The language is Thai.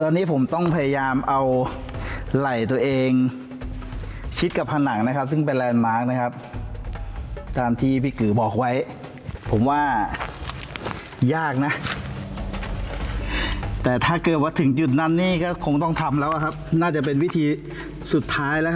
ตอนนี้ผมต้องพยายามเอาไหล่ตัวเองชิดกับผนังนะครับซึ่งเป็นแลนด์มาร์กนะครับตามที่พี่กือบอกไว้ผมว่ายากนะแต่ถ้าเกิดว่าถึงจุดนั้นนี่ก็คงต้องทำแล้วครับน่าจะเป็นวิธีสุดท้ายแล้ว